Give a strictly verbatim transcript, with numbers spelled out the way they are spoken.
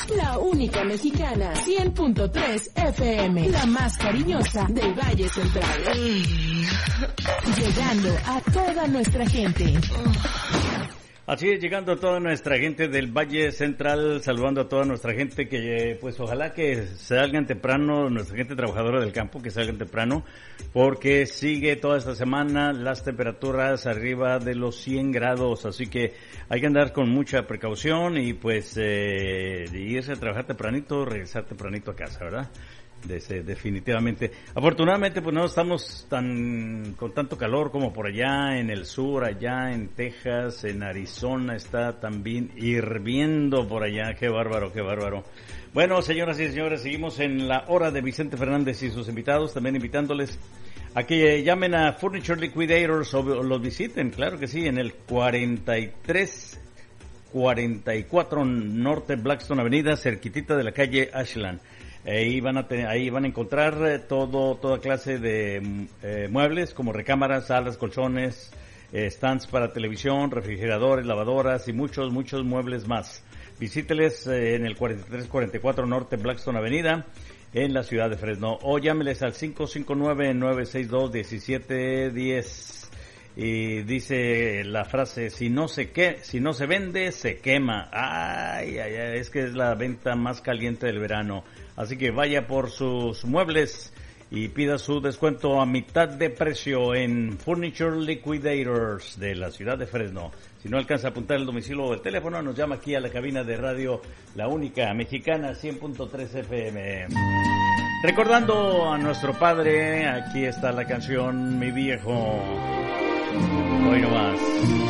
La única mexicana, cien punto tres F M, la más cariñosa del Valle Central. Llegando a toda nuestra gente. Así es, llegando a toda nuestra gente del Valle Central, saludando a toda nuestra gente que, pues, ojalá que salgan temprano, nuestra gente trabajadora del campo, que salgan temprano, porque sigue toda esta semana las temperaturas arriba de los cien grados, así que hay que andar con mucha precaución y, pues, eh, irse a trabajar tempranito, regresar tempranito a casa, ¿verdad? Desde, definitivamente. Afortunadamente, pues no estamos tan con tanto calor como por allá en el sur, allá en Texas, en Arizona, está también hirviendo por allá. Qué bárbaro, qué bárbaro. Bueno, señoras y señores, seguimos en la hora de Vicente Fernández y sus invitados, también invitándoles a que llamen a Furniture Liquidators o los visiten, claro que sí, en el cuarenta y tres cuarenta y cuatro Norte Blackstone Avenida, cerquitita de la calle Ashland. Ahí van a tener, ahí van a encontrar eh, todo toda clase de eh, muebles como recámaras, salas, colchones, eh, stands para televisión, refrigeradores, lavadoras y muchos muchos muebles más. Visíteles eh, en el cuarenta y tres cuarenta y cuatro Norte Blackstone Avenida en la ciudad de Fresno o llámeles al cinco cinco nueve, nueve seis dos, uno siete uno cero. Y dice la frase, si no se que, si no se vende, se quema. Ay, ay, ay, es que es la venta más caliente del verano. Así que vaya por sus muebles y pida su descuento a mitad de precio en Furniture Liquidators de la ciudad de Fresno. Si no alcanza a apuntar el domicilio o el teléfono, nos llama aquí a la cabina de radio, la única mexicana, cien punto tres F M. Recordando a nuestro padre, aquí está la canción Mi Viejo. Hoy no más.